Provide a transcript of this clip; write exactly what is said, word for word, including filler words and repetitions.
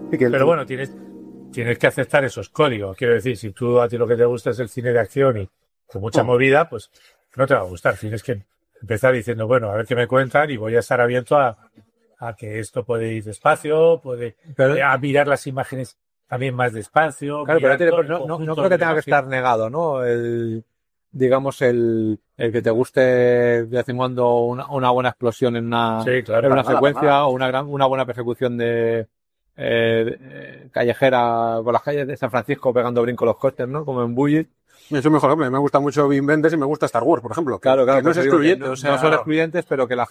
Sí, que el- Pero bueno, tienes, tienes que aceptar esos códigos. Quiero decir, si tú a ti lo que te gusta es el cine de acción y con mucha Oh. movida, pues no te va a gustar. Tienes que empezar diciendo, bueno, a ver qué me cuentan y voy a estar abierto a, a que esto puede ir despacio, puede Pero- eh, a mirar las imágenes también más despacio. Claro, pero mirar tiene- todo el no, no, no conjunto creo que de tenga que imagen. estar negado, ¿no? El, digamos, el, el que te guste de vez en cuando una, una buena explosión en una, Sí, claro, en una para nada, secuencia para nada. o una gran, una buena persecución de, eh, de- callejera por las calles de San Francisco pegando brinco los coches, ¿no? Como en Bullitt. Eso mejor, hombre. Me gusta mucho Wim Wenders y me gusta Star Wars, por ejemplo. que- Claro, claro. que no es pues te digo que excluyente, no- o sea. no son excluyentes, pero que la